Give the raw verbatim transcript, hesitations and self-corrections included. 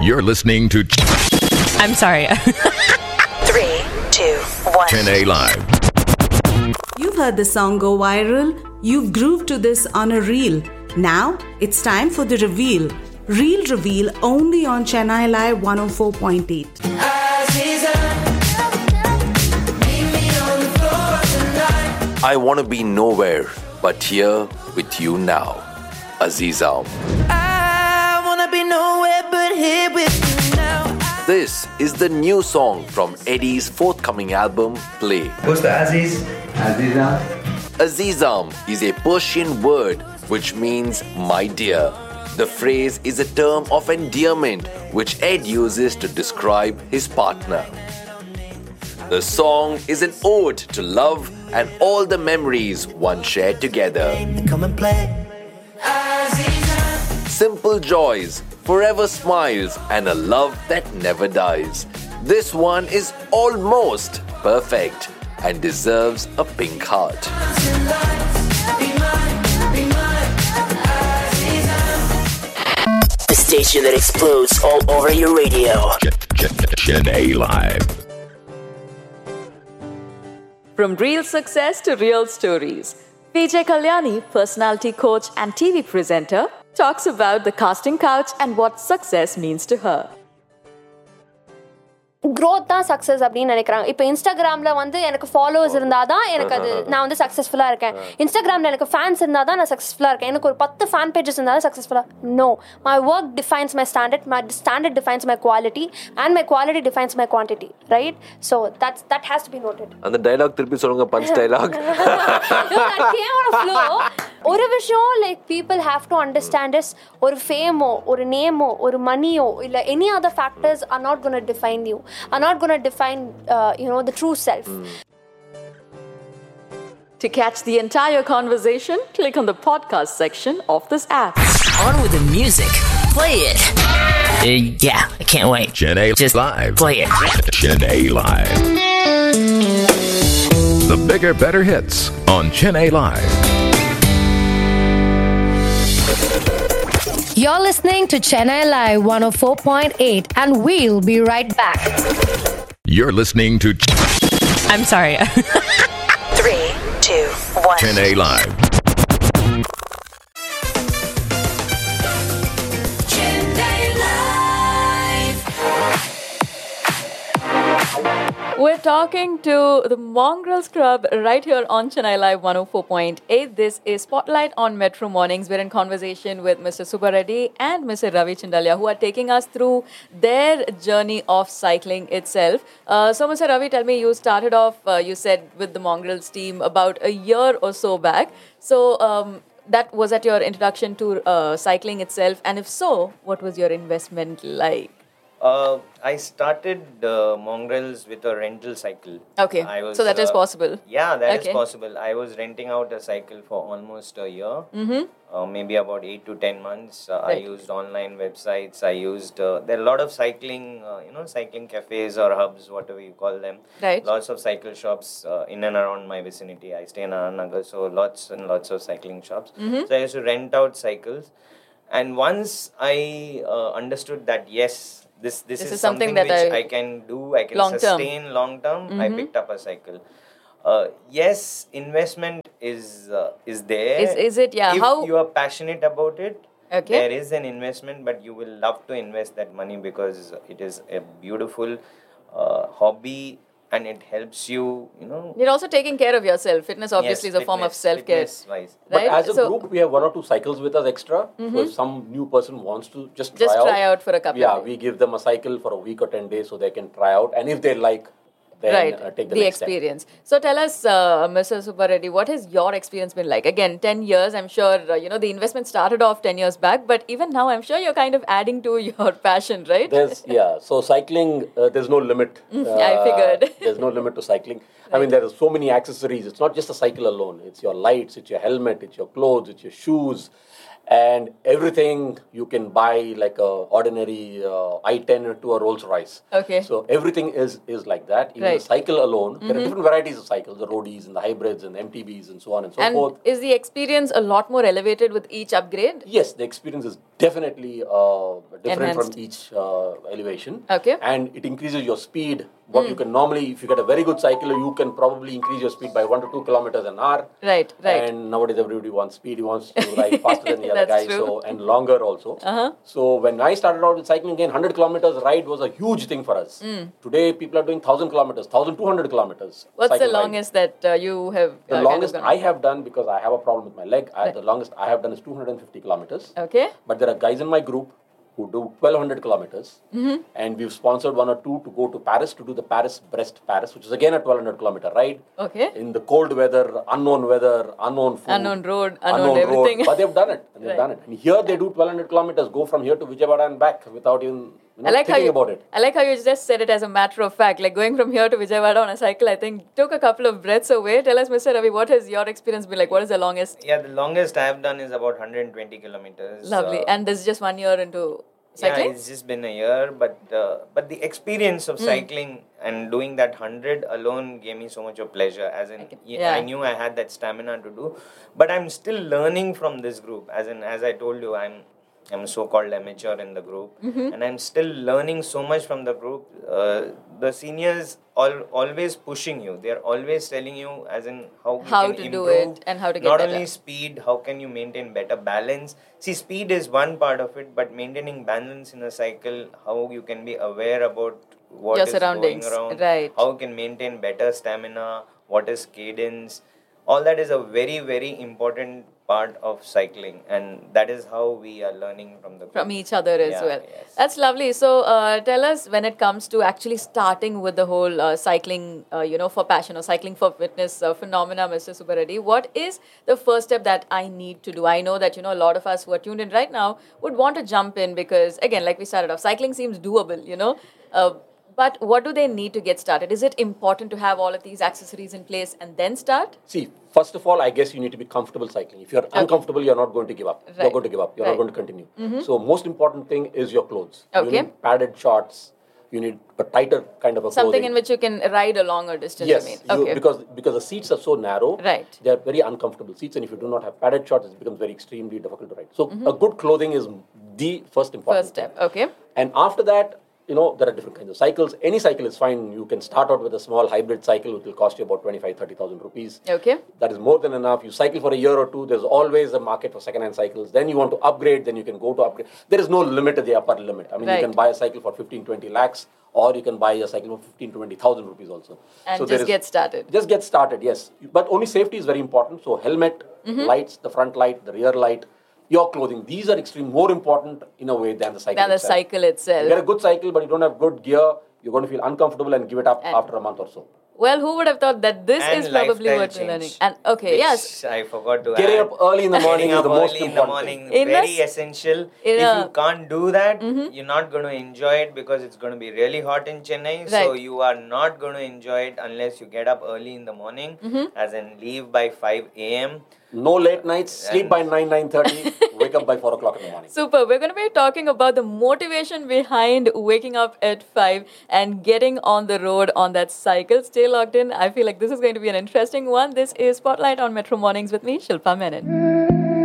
You're listening to... I'm sorry. Three, two, one. Chennai Live. You've heard the song go viral. You've grooved to this on a reel. Now, it's time for the reveal. Reel reveal only on Chennai Live one oh four point eight. I want to be nowhere but here with you now. Azizam. I want to be nowhere but here with you now. This is the new song from Eddie's forthcoming album, Play. What's the Aziz? Azizam. Azizam is a Persian word which means my dear. The phrase is a term of endearment which Ed uses to describe his partner. The song is an ode to love and all the memories one shared together. Come and play. Simple joys, forever smiles, and a love that never dies. This one is almost perfect and deserves a pink heart. The station that explodes all over your radio. Chennai Live. From real success to real stories, Vijay Kalyani, personality coach and T V presenter, talks about the casting couch and what success means to her. growth தான் success அப்படின்னு நினைக்கிறாங்க. இப்போ இன்ஸ்டாகிராமில் வந்து எனக்கு followers இருந்தால் தான் எனக்கு அது நான் வந்து சக்ஸஸ்ஃபுல்லாக இருக்கேன். இன்ஸ்டாகிராமில் எனக்கு ஃபேன்ஸ் இருந்தால் தான் நான் சக்ஸஸ்ஃபுல்லாக இருக்கேன். எனக்கு ஒரு பத்து ஃபேன் பேஜஸ் இருந்தால் தான் சக்ஸஸ்ஃபுல்லாக. No, my work defines my standard, my standard defines my quality and my quality defines my quantity, right? So that's that has to be noted. அந்த டைலாக் திருப்பி சொல்லுங்க, பஞ்ச் டைலாக். ஒரு விஷயம் like people have to understand is ஒரு ஃபேமோ ஒரு நேமோ ஒரு மணியோ இல்லை any other factors R not gonna define you, are not going to define, uh, you know, the true self. Mm. To catch the entire conversation, click on the podcast section of this app. On with the music. Play it. Uh, yeah, I can't wait. Chennai Just Live. play it. Chennai Live. The bigger, better hits on Chennai Live. You're listening to Chennai Live one oh four point eight and we'll be right back. You're listening to... I'm sorry. Three, two, one. Chennai Live. We're talking to the Mongrels Club right here on Chennai Live one oh four point eight. This is Spotlight on Metro Mornings. We're in conversation with Mister Subba Reddy and Mister Ravi Chindalia, who are taking us through their journey of cycling itself. Uh, so, Mister Ravi, tell me, you started off, uh, you said, with the Mongrels team about a year or so back. So, um, that was at your introduction to uh, cycling itself. And if so, what was your investment like? Uh, I started uh, Mongrels with a rental cycle. Okay, I was, so that uh, is possible. Yeah, that okay. is possible. I was renting out a cycle for almost a year, mm-hmm. uh, maybe about eight to ten months. Uh, right. I used online websites. I used, uh, there are a lot of cycling, uh, you know, cycling cafes or hubs, whatever you call them. Right. Lots of cycle shops uh, in and around my vicinity. I stay in Ananagar, so lots and lots of cycling shops. Mm-hmm. So I used to rent out cycles. And once I uh, understood that, yes, This, this, this is, is something, something that which I, I can do, I can long sustain term. long term. Mm-hmm. I picked up a cycle. Uh, yes, investment is uh, is there. Is is it? Yeah. If How you are passionate about it, okay. there is an investment, but you will love to invest that money because it is a beautiful uh, hobby. And it helps you, you know. You're also taking care of yourself. Fitness obviously yes, is a form of self-care. Wise. Right? But as a so, group, we have one or two cycles with us extra. Mm-hmm. So if some new person wants to just try just out. try out for a couple yeah, of days. we give them a cycle for a week or ten days so they can try out. And if they like, then right. uh, take the, the next experience. Step. So tell us, uh, Mister Subba Reddy, what has your experience been like? Again, ten years, I'm sure, uh, you know, the investment started off ten years back, but even now, I'm sure you're kind of adding to your passion, right? There's, yeah, so cycling, uh, there's no limit. Uh, I figured. There's no limit to cycling. Right. I mean, there are so many accessories. It's not just a cycle alone. It's your lights, it's your helmet, it's your clothes, it's your shoes. And everything you can buy like a ordinary uh, i ten to a Rolls Royce. Okay. So everything is is like that. Even right. the cycle alone, mm-hmm. there are different varieties of cycles, the roadies and the hybrids and the M T Bs and so on and so and forth. Is the experience a lot more elevated with each upgrade? Yes, the experience is definitely uh, different Enhanced. from each uh, elevation. Okay. And it increases your speed. What Mm. you can normally, if you get a very good cycler, you can probably increase your speed by one to two kilometers an hour. Right, right. And nowadays everybody wants speed. He wants to ride faster than the other That's guy. true. So and longer also. Uh-huh. So when I started out with cycling again, one hundred kilometers ride was a huge thing for us. Mm. Today people are doing one thousand kilometers, one thousand two hundred kilometers. What's the cycle ride. longest that uh, you have? The uh, kind longest of gone I on? have done, because I have a problem with my leg, I, Right. the longest I have done is two hundred fifty kilometers. Okay. But there are guys in my group who do twelve hundred kilometers. Mm-hmm. And we've sponsored one or two to go to Paris to do the Paris-Brest Paris, which is again a twelve hundred kilometer ride. Okay. In the cold weather, unknown weather, unknown food. Unknown road, unknown everything. Road. But they've done it. And they've Right. done it. And here they do twelve hundred kilometers, go from here to Vijayawada and back without even you know, I like how thinking you, about it. I like how you just said it as a matter of fact. Like going from here to Vijayawada on a cycle, I think took a couple of breaths away. Tell us, Mister Ravi, what has your experience been like? What is the longest? Yeah, the longest I have done is about one hundred twenty kilometers. Lovely. Uh, And this is just one year into cycling? Yeah, it's just been a year, but uh, but the experience of Mm. cycling and doing that hundred alone gave me so much of pleasure. As in, I, yeah. I knew I had that stamina to do, but I'm still learning from this group. As in, as I told you, I'm I'm a so-called amateur in the group, Mhm. and I'm still learning so much from the group. Uh, the seniors all always pushing you. They're always telling you, as in how you How can to do improve, it and how to get not better. only speed, how can you maintain better balance. See, speed is one part of it, but maintaining balance in a cycle, how you can be aware about what Your is surroundings, going around, right. how you can maintain better stamina, what is cadence. All that is a very, very important part of cycling, and that is how we are learning from the group. From each other as Yeah, well. yes. That's lovely. So, uh, tell us when it comes to actually starting with the whole uh, cycling, uh, you know, for passion or cycling for fitness uh, phenomena, Mister Subbareddy. What is the first step that I need to do? I know that, you know, a lot of us who are tuned in right now would want to jump in because, again, like we started off, cycling seems doable, you know. Uh, but what do they need to get started? Is it important to have all of these accessories in place and then start? See, first of all, I guess you need to be comfortable cycling. If you're uncomfortable, you're not going to give up. You're Right. going to give up. You're Right. not going to continue. Mhm. So, most important thing is your clothes. Okay. You need padded shorts. You need a tighter kind of a Something clothing. in which you can ride a longer distance, Yes, I mean. you- Okay. because because the seats are so narrow, Right. they are very uncomfortable seats, and if you do not have padded shorts, it becomes very extremely difficult to ride. So, Mhm. a good clothing is the first important First step. Okay. and after that, you know, there are different kinds of cycles. Any cycle is fine. You can start out with a small hybrid cycle, which will cost you about twenty-five, thirty thousand rupees. Okay. That is more than enough. You cycle for a year or two. There's always a market for second-hand cycles. Then you want to upgrade. Then you can go to upgrade. There is no limit to the upper limit. I mean, Right. you can buy a cycle for fifteen, twenty lakhs, or you can buy a cycle for fifteen, twenty thousand rupees also. And So there just is- get started. Just get started, yes. But only safety is very important. So helmet, Mhm. lights, the front light, the rear light, your clothing. These are extreme more important in a way than the cycle Than the itself. cycle itself. You get a good cycle, but you don't have good gear, you're going to feel uncomfortable and give it up And- after a month or so. Well, who would have thought that this And is probably lifestyle what we're change, learning? And okay, which yes. I forgot to Getting add. up early in the morning Getting is up the most early in the important morning, thing. In very a- essential. in If a- you can't do that, Mhm. you're not going to enjoy it because it's going to be really hot in Chennai. So Right. you are not going to enjoy it unless you get up early in the morning, Mhm. as in leave by five a.m. No late nights, sleep And- by nine, nine thirty, wake up by four o'clock in the morning. Super. We're going to be talking about the motivation behind waking up at five and getting on the road on that cycle. Stay locked in. I feel like this is going to be an interesting one. This is Spotlight on Metro Mornings with me, Shilpa Menon.